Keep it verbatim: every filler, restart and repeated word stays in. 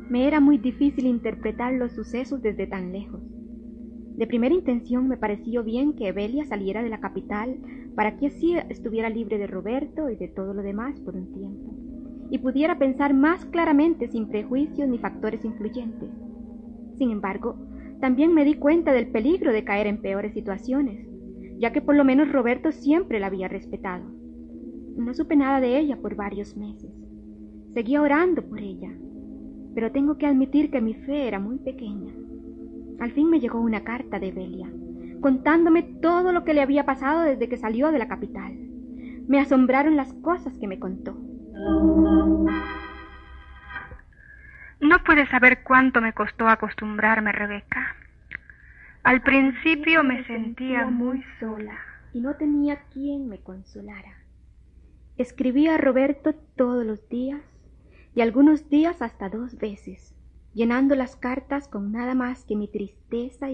Me era muy difícil interpretar los sucesos desde tan lejos. De primera intención me pareció bien que Evelia saliera de la capital para que así estuviera libre de Roberto y de todo lo demás por un tiempo, y pudiera pensar más claramente sin prejuicios ni factores influyentes. Sin embargo, también me di cuenta del peligro de caer en peores situaciones, ya que por lo menos Roberto siempre la había respetado. No supe nada de ella por varios meses. Seguía orando por ella, pero tengo que admitir que mi fe era muy pequeña. Al fin me llegó una carta de Evelia, contándome todo lo que le había pasado desde que salió de la capital. Me asombraron las cosas que me contó. No puedes saber cuánto me costó acostumbrarme, Rebeca. Al principio me sentía muy sola y no tenía quien me consolara. Escribía a Roberto todos los días y algunos días hasta dos veces, llenando las cartas con nada más que mi tristeza y